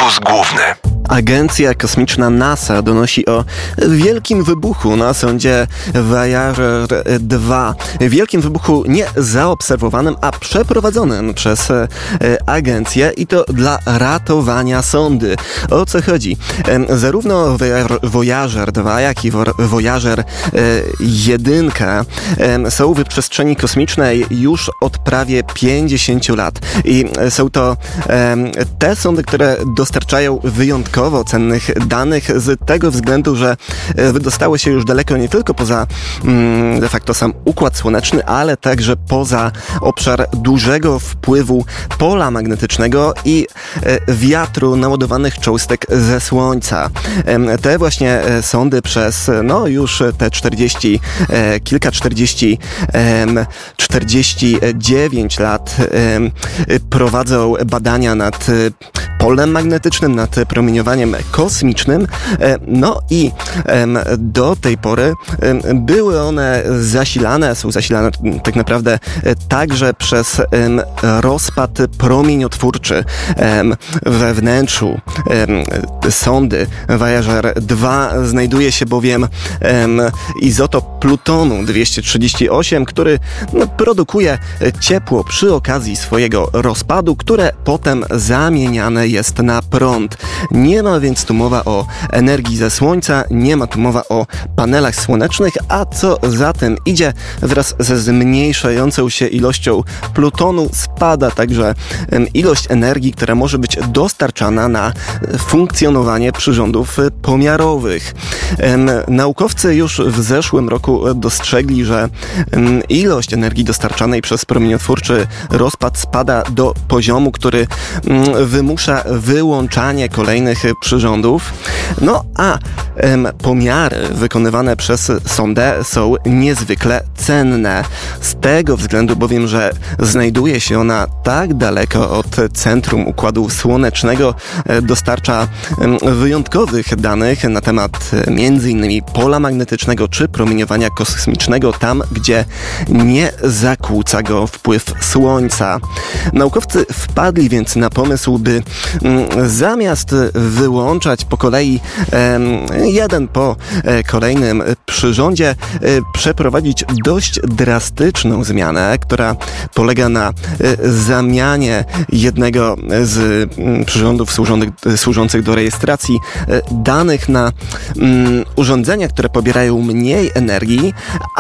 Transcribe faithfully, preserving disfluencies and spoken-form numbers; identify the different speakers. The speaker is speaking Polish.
Speaker 1: Fokus główny.
Speaker 2: Agencja kosmiczna NASA donosi o wielkim wybuchu na sondzie Voyager dwa. Wielkim wybuchu nie zaobserwowanym, a przeprowadzonym przez agencję i to dla ratowania sondy. O co chodzi? Zarówno Voyager dwa, jak i Voyager jeden są w przestrzeni kosmicznej już od prawie pięćdziesięciu lat. I są to te sondy, które dostarczają wyjątkowo cennych danych z tego względu, że wydostały się już daleko nie tylko poza de facto sam Układ Słoneczny, ale także poza obszar dużego wpływu pola magnetycznego i wiatru naładowanych cząstek ze Słońca. Te właśnie sondy przez no już te czterdzieści, kilka czterdzieści, czterdzieści dziewięć lat prowadzą badania nad polem magnetycznym, nad promieniowaniem kosmicznym. No i do tej pory były one zasilane, są zasilane tak naprawdę także przez rozpad promieniotwórczy we wnętrzu sondy Voyager dwa. Znajduje się bowiem izotop plutonu dwieście trzydzieści osiem, który produkuje ciepło przy okazji swojego rozpadu, które potem zamieniane jest na prąd. Nie ma więc tu mowa o energii ze Słońca, nie ma tu mowa o panelach słonecznych, a co za tym idzie, wraz ze zmniejszającą się ilością plutonu spada także ilość energii, która może być dostarczana na funkcjonowanie przyrządów pomiarowych. Naukowcy już w zeszłym roku dostrzegli, że ilość energii dostarczanej przez promieniotwórczy rozpad spada do poziomu, który wymusza wyłączanie kolejnych przyrządów. No a em, pomiary wykonywane przez sondę są niezwykle cenne. Z tego względu bowiem, że znajduje się ona tak daleko od centrum Układu Słonecznego, e, dostarcza em, wyjątkowych danych na temat e, między innymi pola magnetycznego czy promieniowania kosmicznego tam, gdzie nie zakłóca go wpływ Słońca. Naukowcy wpadli więc na pomysł, by mm, zamiast wyłączać po kolei jeden po kolejnym przyrządzie, przeprowadzić dość drastyczną zmianę, która polega na zamianie jednego z przyrządów służonych, służących do rejestracji danych na urządzenia, które pobierają mniej energii,